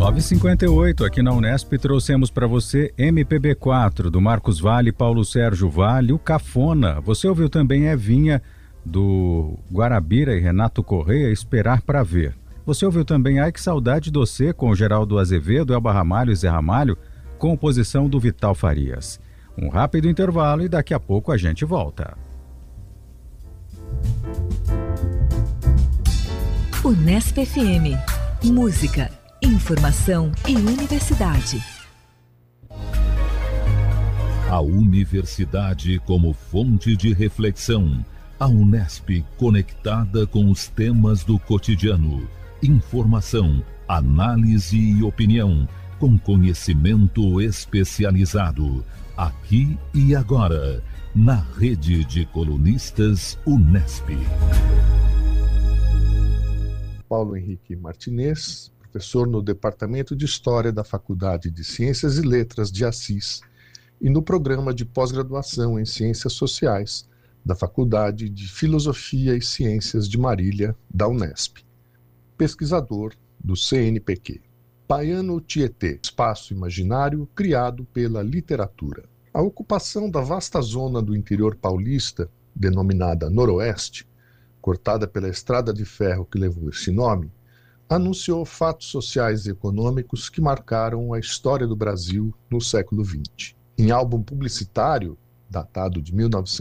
9h58, aqui na Unesp trouxemos para você MPB4, do Marcos Valle, Paulo Sérgio Valle, o Cafona. Você ouviu também Evinha, do Guarabira e Renato Correia, Esperar para Ver. Você ouviu também Ai Que Saudade Doce, com Geraldo Azevedo, Elba Ramalho e Zé Ramalho, composição do Vital Farias. Um rápido intervalo e daqui a pouco a gente volta. Unesp FM. Música, informação e universidade. A universidade como fonte de reflexão. A Unesp conectada com os temas do cotidiano. Informação, análise e opinião, com conhecimento especializado. Aqui e agora, na rede de colunistas Unesp. Paulo Henrique Martinez, professor no Departamento de História da Faculdade de Ciências e Letras de Assis e no Programa de Pós-Graduação em Ciências Sociais da Faculdade de Filosofia e Ciências de Marília, da Unesp. Pesquisador do CNPq. Baiano Tietê, espaço imaginário criado pela literatura. A ocupação da vasta zona do interior paulista, denominada Noroeste, cortada pela estrada de ferro que levou esse nome, anunciou fatos sociais e econômicos que marcaram a história do Brasil no século XX. Em álbum publicitário, datado de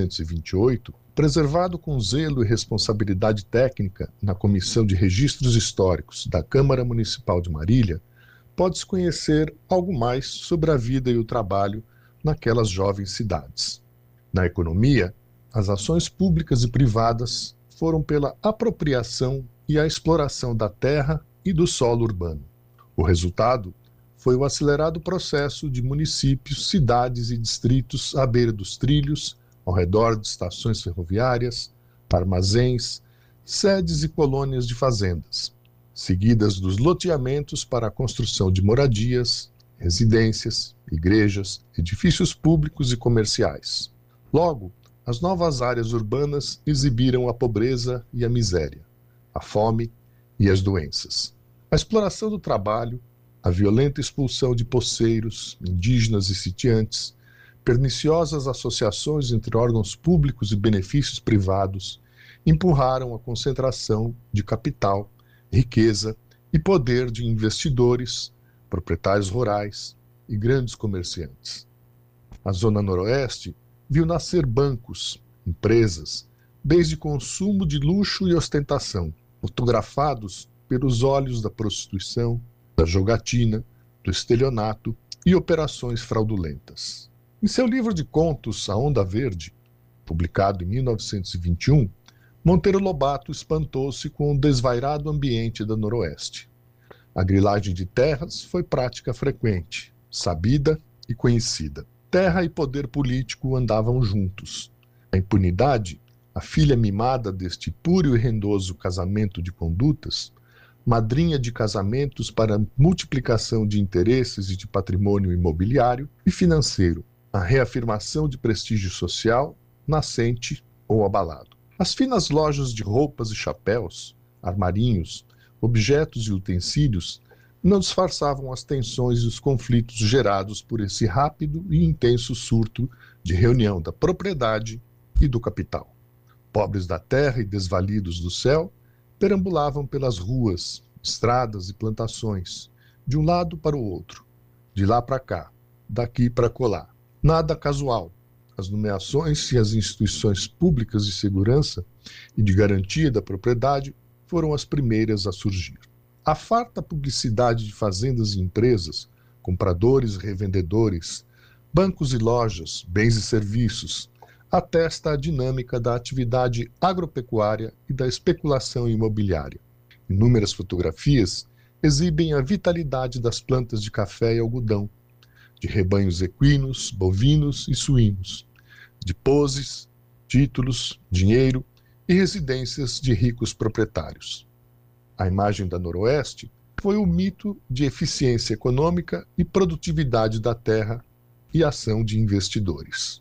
1928, preservado com zelo e responsabilidade técnica na Comissão de Registros Históricos da Câmara Municipal de Marília, pode-se conhecer algo mais sobre a vida e o trabalho naquelas jovens cidades. Na economia, as ações públicas e privadas foram pela apropriação e a exploração da terra e do solo urbano. O resultado foi o acelerado processo de municípios, cidades e distritos à beira dos trilhos, ao redor de estações ferroviárias, armazéns, sedes e colônias de fazendas, seguidas dos loteamentos para a construção de moradias, residências, igrejas, edifícios públicos e comerciais. Logo, as novas áreas urbanas exibiram a pobreza e a miséria, a fome e as doenças. A exploração do trabalho, a violenta expulsão de poceiros, indígenas e sitiantes, perniciosas associações entre órgãos públicos e benefícios privados, empurraram a concentração de capital, riqueza e poder de investidores, proprietários rurais e grandes comerciantes. A Zona Noroeste viu nascer bancos, empresas, bens de consumo de luxo e ostentação, fotografados pelos olhos da prostituição, da jogatina, do estelionato e operações fraudulentas. Em seu livro de contos A Onda Verde, publicado em 1921, Monteiro Lobato espantou-se com o desvairado ambiente da Noroeste. A grilagem de terras foi prática frequente, sabida e conhecida. Terra e poder político andavam juntos. A impunidade, a filha mimada deste puro e rendoso casamento de condutas, madrinha de casamentos para multiplicação de interesses e de patrimônio imobiliário e financeiro, a reafirmação de prestígio social, nascente ou abalado. As finas lojas de roupas e chapéus, armarinhos, objetos e utensílios não disfarçavam as tensões e os conflitos gerados por esse rápido e intenso surto de reunião da propriedade e do capital. Pobres da terra e desvalidos do céu perambulavam pelas ruas, estradas e plantações, de um lado para o outro, de lá para cá, daqui para colar. Nada casual. As nomeações e as instituições públicas de segurança e de garantia da propriedade foram as primeiras a surgir. A farta publicidade de fazendas e empresas, compradores e revendedores, bancos e lojas, bens e serviços, atesta a dinâmica da atividade agropecuária e da especulação imobiliária. Inúmeras fotografias exibem a vitalidade das plantas de café e algodão, de rebanhos equinos, bovinos e suínos, de poses, títulos, dinheiro e residências de ricos proprietários. A imagem da Noroeste foi o mito de eficiência econômica e produtividade da terra e ação de investidores.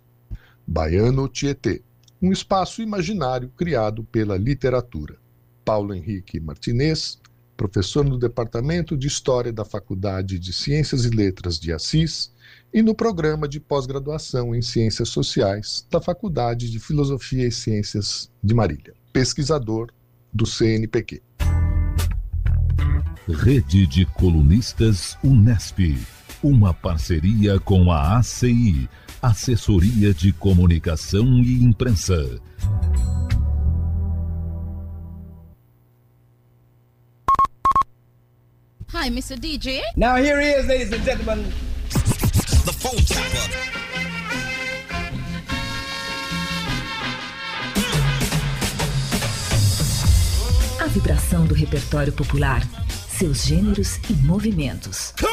Baiano Tietê, um espaço imaginário criado pela literatura. Paulo Henrique Martinez, professor no Departamento de História da Faculdade de Ciências e Letras de Assis e no Programa de Pós-Graduação em Ciências Sociais da Faculdade de Filosofia e Ciências de Marília. Pesquisador do CNPq. Rede de Colunistas Unesp. Uma parceria com a ACI, Assessoria de Comunicação e Imprensa. Hi, Mr. DJ. Now here he is, ladies and gentlemen. The phone tapper. A vibração do repertório popular, seus gêneros e movimentos.